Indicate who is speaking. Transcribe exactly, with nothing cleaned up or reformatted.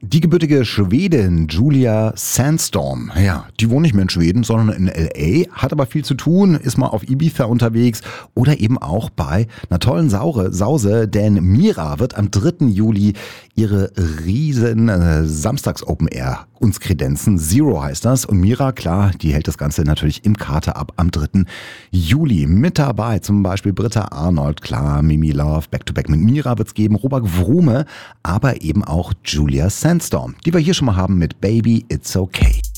Speaker 1: Die gebürtige Schwedin Julia Sandstorm, ja, die wohnt nicht mehr in Schweden, sondern in L A, hat aber viel zu tun, ist mal auf Ibiza unterwegs oder eben auch bei einer tollen Saure, Sause, denn Mira wird am dritten Juli ihre riesen äh, Samstags-Open Air uns kredenzen. Zero heißt das. Und Mira, klar, die hält das Ganze natürlich im Kater ab am dritten Juli. Mit dabei zum Beispiel Britta Arnold, klar, Mimi Love, Back-to-Back mit Mira wird's geben, Robert Wrume, aber eben auch Julia Sandstorm, die wir hier schon mal haben mit Baby It's Okay.